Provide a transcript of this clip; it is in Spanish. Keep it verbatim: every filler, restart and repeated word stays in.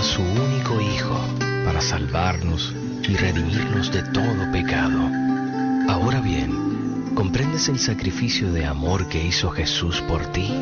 su único Hijo para salvarnos y redimirnos de todo pecado. Ahora bien, ¿comprendes el sacrificio de amor que hizo Jesús por ti?